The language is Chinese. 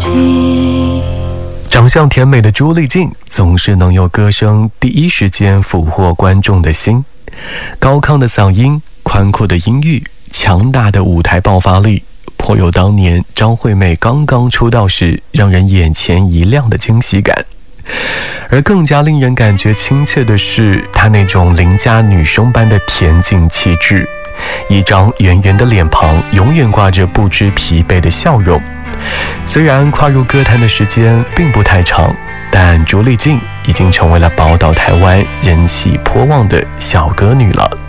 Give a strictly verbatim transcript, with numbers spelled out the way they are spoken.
起。 长相甜美的朱丽静总是能用歌声第一时间俘获观众的心，高亢的嗓音，宽阔的音域，强大的舞台爆发力，颇有当年张惠妹刚刚出道时让人眼前一亮的惊喜感。而更加令人感觉亲切的是她那种邻家女生般的恬静气质，一张圆圆的脸庞永远挂着不知疲惫的笑容。虽然跨入歌坛的时间并不太长，但朱丽静已经成为了宝岛台湾人气颇旺的小歌女了。